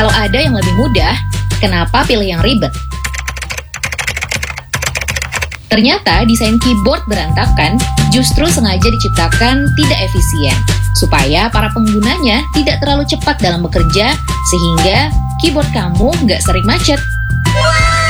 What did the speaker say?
Kalau ada yang lebih mudah, kenapa pilih yang ribet? Ternyata desain keyboard berantakan justru sengaja diciptakan tidak efisien, supaya para penggunanya tidak terlalu cepat dalam bekerja, sehingga keyboard kamu nggak sering macet.